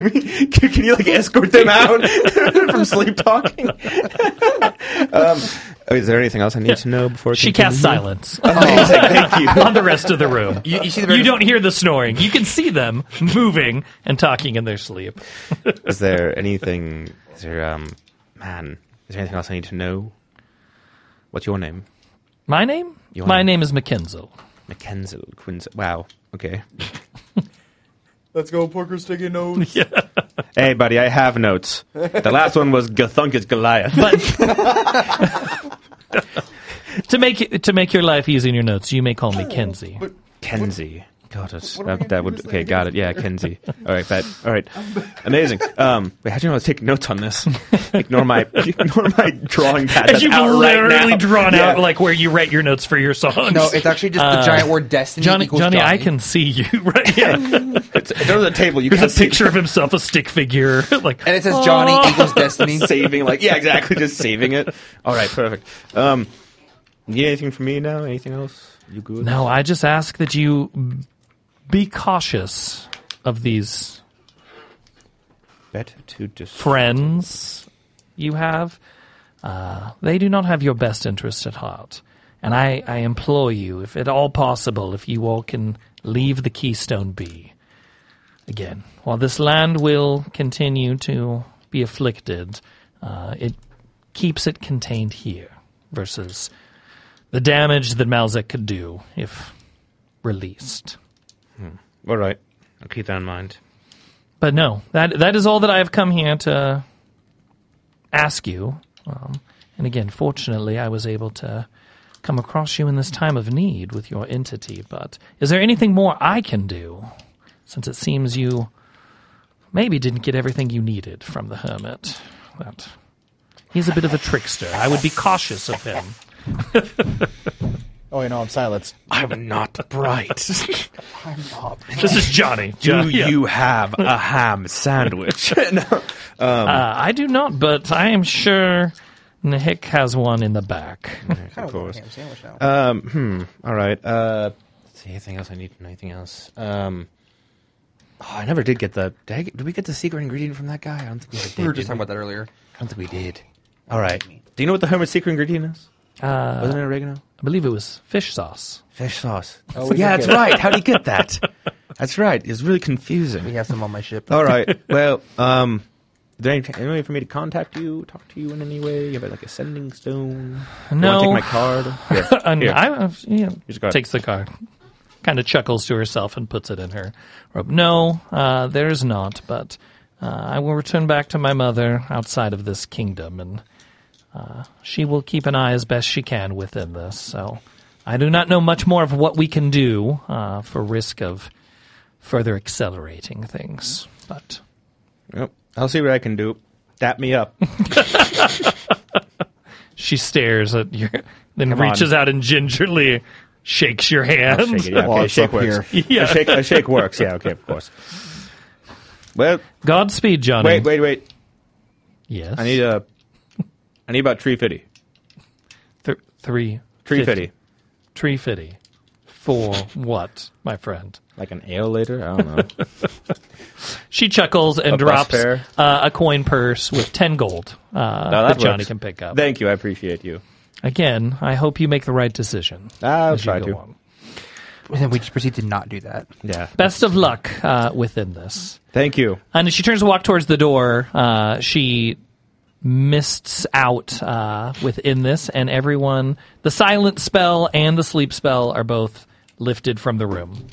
Can you escort them out from sleep talking? Is there anything else I need to know before? She casts silence Thank you. on the rest of the room. You see You don't hear the snoring. You can see them moving and talking in their sleep. Is there anything? Is there anything else I need to know? What's your name? My name? My name is Mackenzie. Mackenzie Quincy. Wow. Okay. Let's go, Porker Sticky Notes. Yeah. Hey, buddy, I have notes. The last one was Gathunkus Goliath. To make your life easy in your notes, you may call me Kenzie. Kenzie. Got it. That would. Okay, got it. Yeah, Kenzie. All right, all right. Amazing. Wait, how do you know I was taking notes on this? Ignore my drawing pad. As That's you've out literally right now. drawn out where you write your notes for your songs. No, it's actually just the giant word destiny. Johnny, equals Johnny, I can see you right here. It's under the table. There's a picture of himself, a stick figure, and it says Johnny equals destiny. Saving, yeah, exactly, just saving it. All right, perfect. Need anything from me now? Anything else? You good? No, I just ask that you be cautious of these friends you have. They do not have your best interest at heart. And I implore you, if at all possible, if you all can leave the Keystone be. Again, while this land will continue to be afflicted, it keeps it contained here versus the damage that Malzek could do if released. All right. I'll keep that in mind. But no, that is all that I have come here to ask you. And again, fortunately, I was able to come across you in this time of need with your entity. But is there anything more I can do? Since it seems you maybe didn't get everything you needed from the hermit. That he's a bit of a trickster. I would be cautious of him. Oh, I'm silenced. I'm not bright. I'm not. This is Johnny. Do you have a ham sandwich? No. I do not, but I am sure Nahik has one in the back. Of course. Ham sandwich now. All right. Let's see. Anything else I need? Anything else? I never did get the. Did we get the secret ingredient from that guy? I don't think we ever did. We were just talking about that earlier. I don't think we did. All right. Do you know what the hermit's secret ingredient is? Wasn't it oregano? I believe it was fish sauce. Fish sauce. Yeah, that's right. How do you get that? That's right. It's really confusing. We have some on my ship. All right. Well, is there any way for me to contact you, talk to you in any way? You have a sending stone? No. You want to take my card? Here. Takes the card. Kind of chuckles to herself and puts it in her robe. No, there's not, but I will return back to my mother outside of this kingdom, and she will keep an eye as best she can within this. So I do not know much more of what we can do for risk of further accelerating things. But Yep. I'll see what I can do. Dap me up. she stares at you, then reaches out and gingerly shakes your hand. I'll shake it. Yeah, okay. Shake works. Yeah. A shake works. Yeah, okay, of course. Well, Godspeed, Johnny. Wait. Yes. I need about 350. 350. 350. For what, my friend? Like an ale later? I don't know. She chuckles and drops a coin purse with 10 gold that Johnny works. can pick up. Thank you. I appreciate you. Again, I hope you make the right decision. I'll try to. And then we just proceed to not do that. Yeah. Best of luck within this. Thank you. And as she turns to walk towards the door, she mists out within this, and everyone, the silent spell and the sleep spell are both lifted from the room.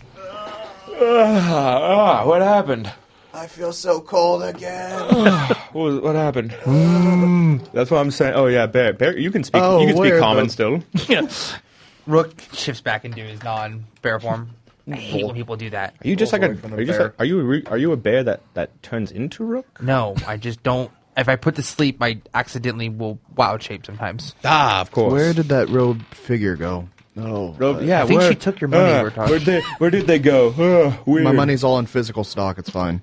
What happened? I feel so cold again. What happened? That's what I'm saying. Oh yeah, Bear. You can speak. Oh, you can speak where common the- still. Yeah. Rook shifts back into his non-bear form. I hate when people do that. Are you just like away a? from the Are you just? bear. Are you a bear that turns into Rook? No, I just don't. If I put to sleep, I accidentally will wild shape sometimes. Ah, of course. Where did that robed figure go? Oh, Yeah, I think she took your money. We're talking. Where did they go? Weird. my money's all in physical stock. It's fine.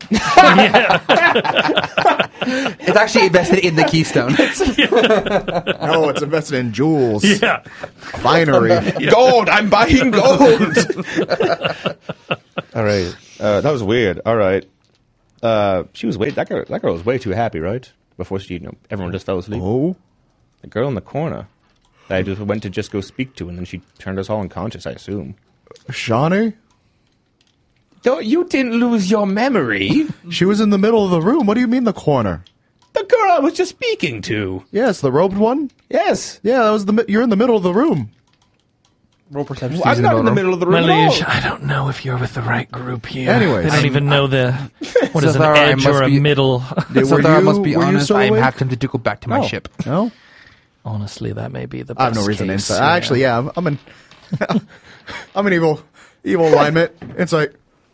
It's actually invested in the Keystone. No, it's invested in jewels. Yeah. Finery. Gold. I'm buying gold. All right. That was weird. All right. she was that girl was way too happy, right? Before everyone just fell asleep. Oh, The girl in the corner that I just went to just go speak to, and then she turned us all unconscious, I assume. Shawnee? You didn't lose your memory. She was in the middle of the room. What do you mean the corner? The girl I was just speaking to. Yes, the robed one? Yes. Yeah, that was you're in the middle of the room. Roll perception. I'm not in the middle of the room My at liege, all. I don't know if you're with the right group here. Anyways. They don't even know what is an Zathara, I edge or must a be- middle. Zathara, I must be were you honest. still I am awake? half tempted to go back to my Oh, ship. No? Honestly, that may be the best I have no reason to case, insight. Actually, yeah, I'm an I'm an evil alignment. Insight.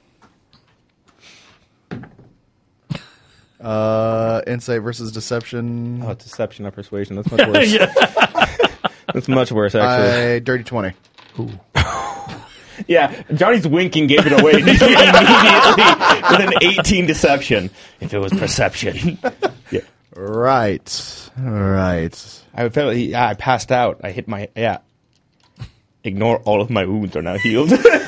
Insight versus deception. Oh, deception or persuasion. That's much worse. That's much worse, actually. Dirty 20. Yeah, Johnny's winking gave it away immediately with an 18 deception. If it was perception. Yeah. Right. I felt I passed out. I hit my Ignore all of my wounds are now healed.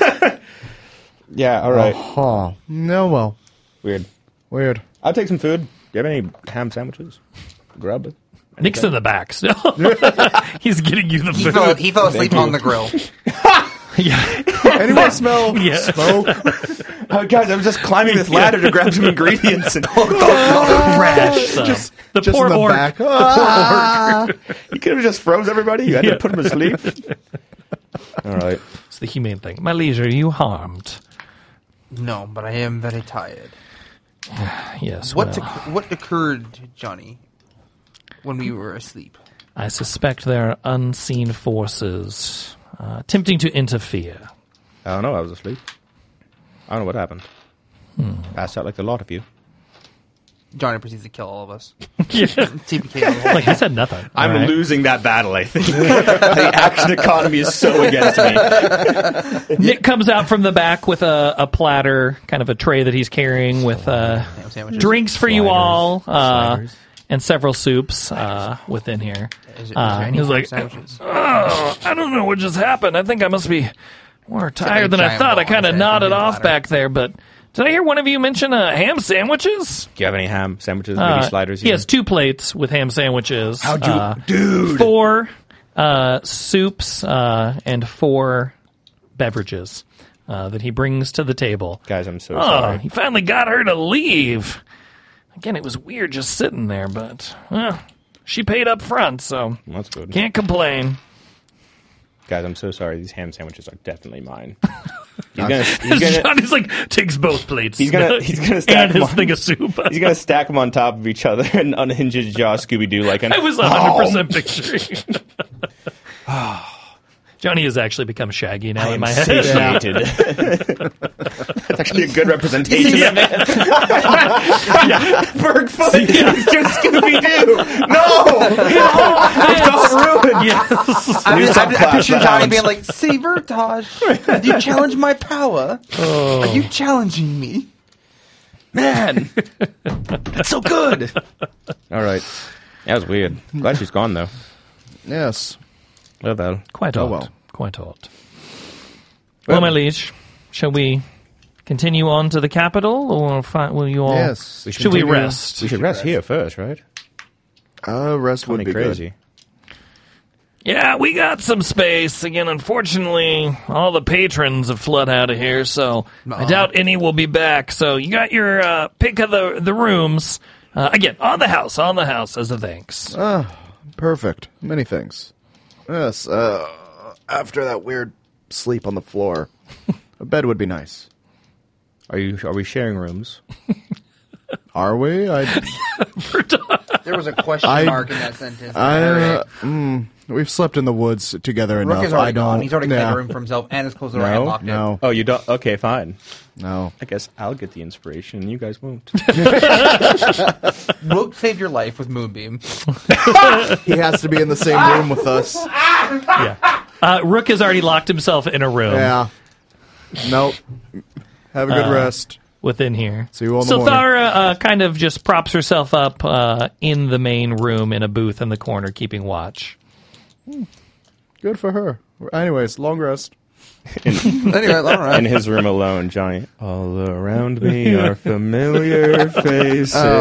Yeah, all right. Oh, no, well. Weird. I'll take some food. Do you have any ham sandwiches? Grub? Nick's in the back still. He's getting you the He food. fell asleep on the grill. Yeah. Anyone smell Yeah. smoke? Oh, guys, I was just climbing this ladder to grab some ingredients. And Crash. So. The Just poor in the orc. back. You could have just froze everybody. You had to put them to sleep. All right. It's the humane thing. My liege, are you harmed? No, but I am very tired. Yes. What well, what occurred, Johnny, when we were asleep? I suspect there are unseen forces attempting to interfere. I don't know. I was asleep. I don't know what happened. Passed out like the lot of you. Johnny proceeds to kill all of us. Yeah. TPK. Like, he said nothing. I'm all right? losing that battle, I think. The action economy is so against me. Nick comes out from the back with a platter, kind of a tray that he's carrying with sandwiches. drinks for you Sliders. all, Sliders. and several soups within here. Is there any he's like, sandwiches? oh, I don't know what just happened. I think I must be more tired than I giant thought. I ball kind of on his head nodded from the off platter. back there, but did I hear one of you mention ham sandwiches? Do you have any ham sandwiches? Maybe sliders? He has 2 plates with ham sandwiches. How'd you... Dude! 4 soups and 4 beverages that he brings to the table. Guys, I'm so Oh, sorry. he finally got her to leave. Again, it was weird just sitting there, but well, she paid up front, so That's good. can't complain. Guys, I'm so sorry. These ham sandwiches are definitely mine. He's gonna Johnny's like takes both plates. He's gonna stack and them his on. thing of soup. He's gonna stack them on top of each other and unhinge his jaw Scooby-Doo like an... I was 100% picturing. Johnny has actually become Shaggy now in my head. satiated. That's actually a good representation of it. Bergfoot is just Scooby-Doo. No! It's all ruined. Yes. I'm subclass, picturing the Johnny hounds. being like, Sabertage, do you challenge my power? Are you challenging me? Man! That's so good! All right. That was weird. Glad she's gone, though. Yes. Well. Quite Oh, odd. well. Quite odd. Well, my liege, shall we continue on to the capital, or will you all... Yes. Should we rest? We should rest here first, right? Rest would Something be crazy. good. Yeah, we got some space. Again, unfortunately, all the patrons have fled out of here, so I doubt any will be back. So you got your pick of the rooms. Again, on the house as a thanks. Perfect. Many things. Yes. After that weird sleep on the floor, a bed would be nice. Are we sharing rooms? Are we? There was a question mark in that sentence. We've slept in the woods together enough. Rook is already I don't. gone. He's already yeah. made a room for himself, and his clothes are already locked in. No. Oh, you don't? Okay, fine. No. I guess I'll get the inspiration, and you guys won't. Rook saved your life with Moonbeam. He has to be in the same room with us. Yeah. Rook has already locked himself in a room. Yeah. Nope. Have a good rest. Within here. See you all in the So morning. Thara kind of just props herself up in the main room in a booth in the corner, keeping watch. Good for her. Anyways, long rest. Anyway, all right. In his room alone, Johnny. All around me are familiar faces.